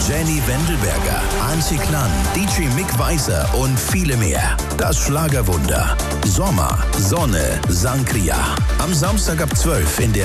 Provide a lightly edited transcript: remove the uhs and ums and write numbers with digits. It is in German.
Jenny Wendelberger, Antje Klann, DJ Mick Weiser und viele mehr. Das Schlagerwunder. Sommer, Sonne, Sangria. Am Samstag ab 12 in der